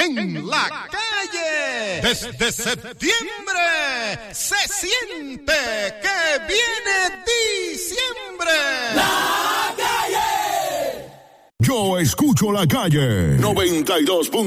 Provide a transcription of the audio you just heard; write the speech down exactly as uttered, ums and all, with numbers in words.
en la calle. Desde septiembre se siente que viene diciembre. La calle. Yo escucho la calle. noventa y dos.